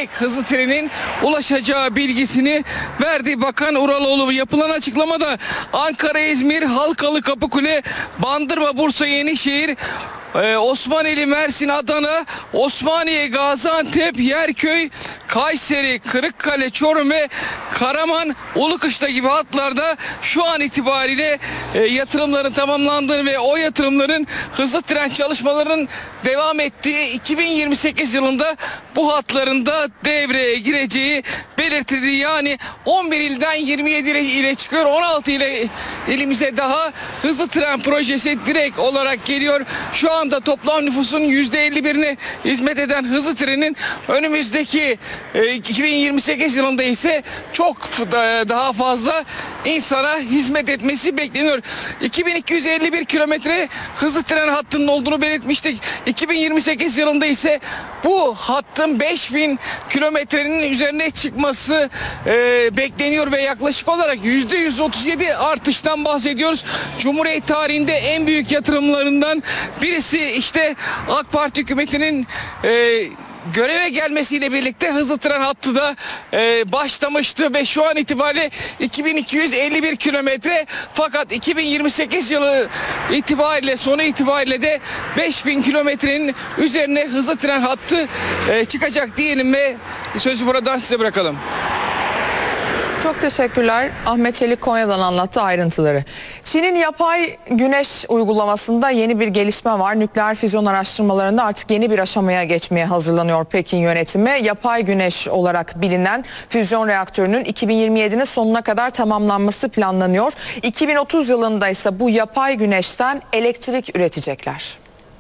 direkt hızlı trenin ulaşacağı bilgisini verdi Bakan Uraloğlu. Yapılan açıklamada Ankara, İzmir, Halkalı, Kapıkule, Bandırma, Bursa, Yenişehir, Osmaneli, Mersin, Adana, Osmaniye, Gaziantep, Yerköy, Kayseri, Kırıkkale, Çorum ve Karaman, Ulukışla gibi hatlarda şu an itibariyle yatırımların tamamlandığını ve o yatırımların hızlı tren çalışmalarının devam ettiği 2028 yılında bu hatların da devreye gireceği belirtildi. Yani 11 ilden 27 ile çıkıyor, 16 ile ilimize daha hızlı tren projesi direkt olarak geliyor. Şu anda toplam nüfusun %51'ine hizmet eden hızlı trenin önümüzdeki 2028 yılında ise çok daha fazla insana hizmet etmesi bekleniyor. 2251 kilometre hızlı tren hattının olduğunu belirtmiştik. 2028 yılında ise bu hattın 5000 kilometrenin üzerine çıkması bekleniyor ve yaklaşık olarak %137 artıştan bahsediyoruz. Cumhuriyet tarihinde en büyük yatırımlarından birisi işte AK Parti hükümetinin göreve gelmesiyle birlikte hızlı tren hattı da başlamıştı ve şu an itibariyle 2251 kilometre, fakat 2028 yılı itibariyle sonu itibariyle de 5000 kilometrenin üzerine hızlı tren hattı çıkacak diyelim ve sözü buradan size bırakalım. Çok teşekkürler. Ahmet Çelik Konya'dan anlattı ayrıntıları. Çin'in yapay güneş uygulamasında yeni bir gelişme var. Nükleer füzyon araştırmalarında artık yeni bir aşamaya geçmeye hazırlanıyor Pekin yönetimi. Yapay güneş olarak bilinen füzyon reaktörünün 2027'nin sonuna kadar tamamlanması planlanıyor. 2030 yılında ise bu yapay güneşten elektrik üretecekler.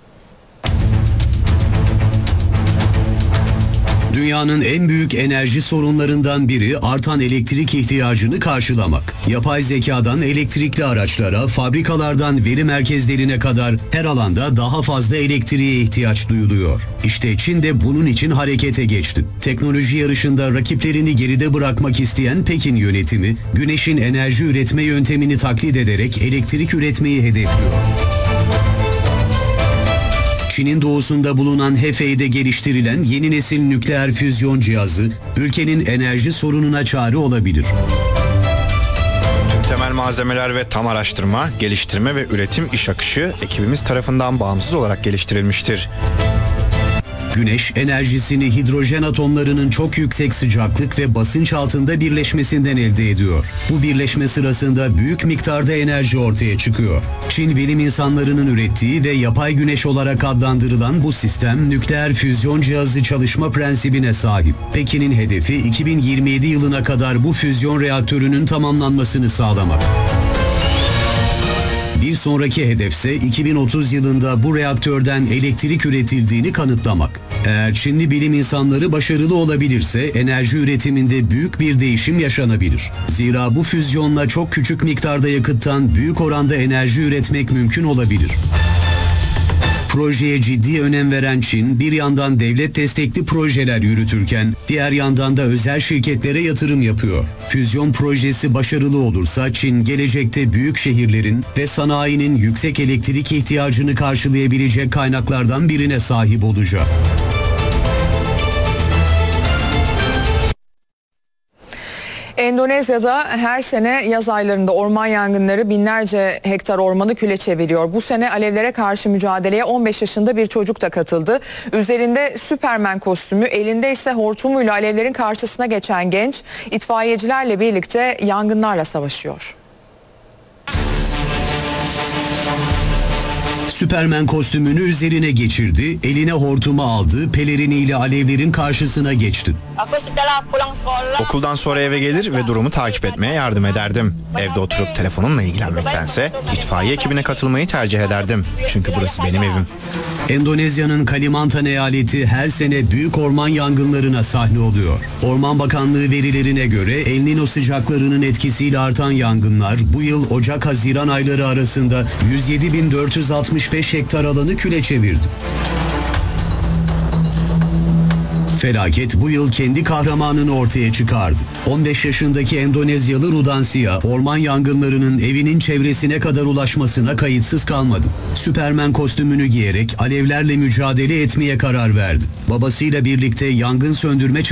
Dünyanın en büyük enerji sorunlarından biri artan elektrik ihtiyacını karşılamak. Yapay zekadan elektrikli araçlara, fabrikalardan veri merkezlerine kadar her alanda daha fazla elektriğe ihtiyaç duyuluyor. İşte Çin de bunun için harekete geçti. Teknoloji yarışında rakiplerini geride bırakmak isteyen Pekin yönetimi, güneşin enerji üretme yöntemini taklit ederek elektrik üretmeyi hedefliyor. Çin'in doğusunda bulunan Hefei'de geliştirilen yeni nesil nükleer füzyon cihazı, ülkenin enerji sorununa çare olabilir. Tüm temel malzemeler ve tam araştırma, geliştirme ve üretim iş akışı ekibimiz tarafından bağımsız olarak geliştirilmiştir. Güneş enerjisini hidrojen atomlarının çok yüksek sıcaklık ve basınç altında birleşmesinden elde ediyor. Bu birleşme sırasında büyük miktarda enerji ortaya çıkıyor. Çin bilim insanlarının ürettiği ve yapay güneş olarak adlandırılan bu sistem nükleer füzyon cihazı çalışma prensibine sahip. Pekin'in hedefi 2027 yılına kadar bu füzyon reaktörünün tamamlanmasını sağlamak. Bir sonraki hedefse 2030 yılında bu reaktörden elektrik üretildiğini kanıtlamak. Eğer Çinli bilim insanları başarılı olabilirse enerji üretiminde büyük bir değişim yaşanabilir. Zira bu füzyonla çok küçük miktarda yakıttan büyük oranda enerji üretmek mümkün olabilir. Projeye ciddi önem veren Çin, bir yandan devlet destekli projeler yürütürken, diğer yandan da özel şirketlere yatırım yapıyor. Füzyon projesi başarılı olursa Çin, gelecekte büyük şehirlerin ve sanayinin yüksek elektrik ihtiyacını karşılayabilecek kaynaklardan birine sahip olacak. Endonezya'da her sene yaz aylarında orman yangınları binlerce hektar ormanı küle çeviriyor. Bu sene alevlere karşı mücadeleye 15 yaşında bir çocuk da katıldı. Üzerinde Süpermen kostümü, elinde ise hortumuyla alevlerin karşısına geçen genç itfaiyecilerle birlikte yangınlarla savaşıyor. Süpermen kostümünü üzerine geçirdi, eline hortumu aldı, peleriniyle alevlerin karşısına geçti. Okuldan sonra eve gelir ve durumu takip etmeye yardım ederdim. Evde oturup telefonumla ilgilenmektense itfaiye ekibine katılmayı tercih ederdim. Çünkü burası benim evim. Endonezya'nın Kalimantan eyaleti her sene büyük orman yangınlarına sahne oluyor. Orman Bakanlığı verilerine göre El Niño sıcaklarının etkisiyle artan yangınlar bu yıl Ocak-Haziran ayları arasında 107.465 hektar alanı küle çevirdi. Felaket bu yıl kendi kahramanını ortaya çıkardı. 15 yaşındaki Endonezyalı Rudansia, orman yangınlarının evinin çevresine kadar ulaşmasına kayıtsız kalmadı. Süpermen kostümünü giyerek alevlerle mücadele etmeye karar verdi. Babasıyla birlikte yangın söndürme